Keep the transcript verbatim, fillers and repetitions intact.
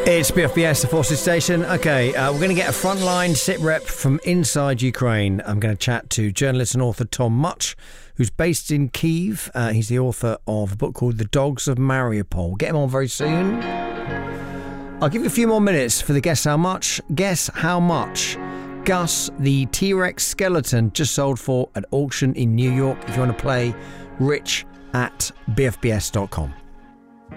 It's B F B S, the Forces Station. Okay, uh, we're going to get a frontline sit rep from inside Ukraine. I'm going to chat to journalist and author Tom Much, who's based in Kyiv. Uh, he's the author of a book called The Dogs of Mariupol. Get him on very soon. I'll give you a few more minutes for the Guess How Much. Guess how much Gus, the T-Rex skeleton, just sold for at auction in New York. If you want to play, rich at b f b s dot com.